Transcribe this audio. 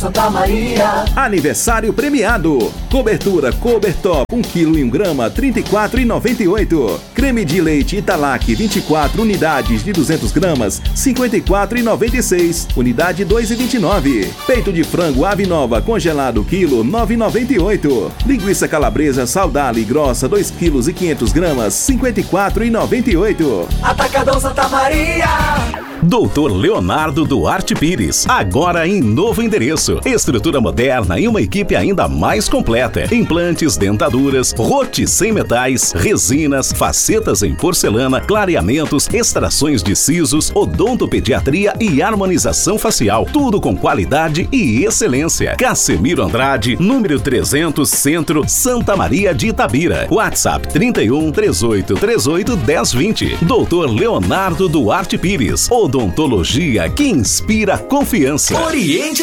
Santa Maria. Aniversário premiado. Cobertura Cobertop 1 kg e 1 grama, R$ 34,98. Creme de leite Italac 24 unidades de 200 gramas, R$ 54,96. Unidade 2,29. Peito de frango Ave Nova congelado quilo, R$ 9,98. Linguiça calabresa Saudale grossa 2 kg e 500 gramas, R$ 54,98. Atacadão Santa Maria. Doutor Leonardo Duarte Pires, agora em novo endereço. Estrutura moderna e uma equipe ainda mais completa. Implantes, dentaduras, rote sem metais, resinas, facetas em porcelana, clareamentos, extrações de sisos, odontopediatria e harmonização facial. Tudo com qualidade e excelência. Casemiro Andrade, número 300, Centro, Santa Maria de Itabira. WhatsApp 31 38 38 1020. Doutor Leonardo Duarte Pires. Odontologia que inspira confiança. Oriente